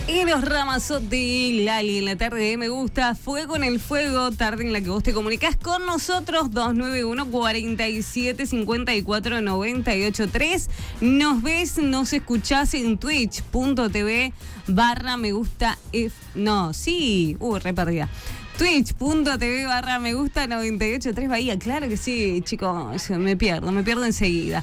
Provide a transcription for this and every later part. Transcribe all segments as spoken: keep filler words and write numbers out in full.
Eros Ramazzotti, Lali, en la tarde de Me Gusta, Fuego en el Fuego, tarde en la que vos te comunicás con nosotros, dos nueve uno, cuatro siete, cinco cuatro, nueve ocho tres. Nos ves, nos escuchás en twitch.tv barra Me Gusta, F... no, sí, uh, re perdida. Twitch.tv barra me gusta noventa y ocho tres Bahía, claro que sí, chicos, me pierdo, me pierdo enseguida.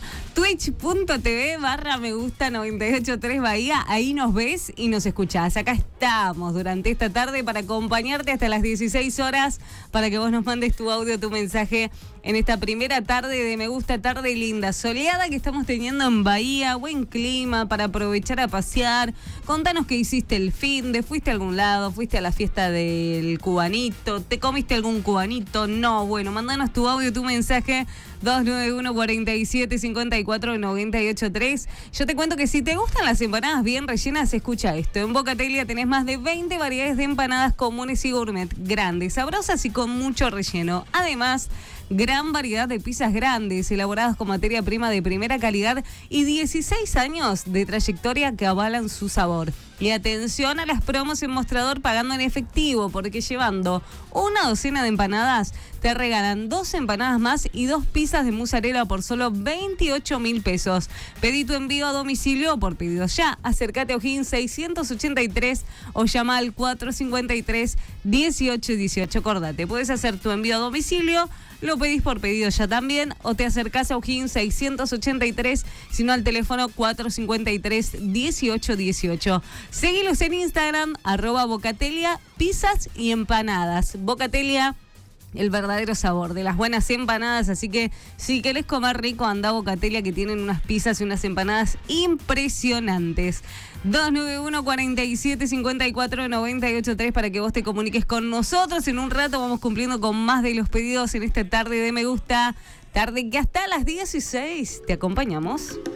Twitch.tv barra me gusta noventa y ocho tres Bahía, ahí nos ves y nos escuchás. Acá estamos durante esta tarde para acompañarte hasta las dieciséis horas, para que vos nos mandes tu audio, tu mensaje en esta primera tarde de Me Gusta, tarde linda, soleada que estamos teniendo en Bahía, buen clima para aprovechar a pasear. Contanos qué hiciste el fin de, fuiste a algún lado, fuiste a la fiesta del cubanito, ¿te comiste algún cubanito? No, bueno, mandanos tu audio, tu mensaje, dos nueve uno, cuatro siete, cinco cuatro, nueve ocho tres. Yo te cuento que si te gustan las empanadas bien rellenas, escucha esto. En Bocatelia tenés más de veinte variedades de empanadas comunes y gourmet, grandes, sabrosas y con mucho relleno. Además, gran variedad de pizzas grandes, elaboradas con materia prima de primera calidad y dieciséis años de trayectoria que avalan su sabor. Y atención a las promos en mostrador pagando en efectivo, porque llevando una docena de empanadas te regalan dos empanadas más y dos pizzas de mozzarella por solo veintiocho mil pesos. Pedí tu envío a domicilio o por pedido ya. Acércate a O'Higgins seiscientos ochenta y tres o llama al cuatro cincuenta y tres, dieciocho dieciocho. Acordate, puedes hacer tu envío a domicilio, lo pedís por pedido ya también, o te acercás a O'Higgins seiscientos ochenta y tres, sino al teléfono cuatro cincuenta y tres, dieciocho dieciocho. Seguilos en Instagram, arroba Bocatelia, pizzas y empanadas. Bocatelia, el verdadero sabor de las buenas empanadas, así que si querés comer rico, anda a Bocatelia, que tienen unas pizzas y unas empanadas impresionantes. dos nueve uno, cuatro siete, cinco cuatro, nueve ocho tres para que vos te comuniques con nosotros. En un rato vamos cumpliendo con más de los pedidos en esta tarde de Me Gusta, tarde que hasta las dieciséis te acompañamos.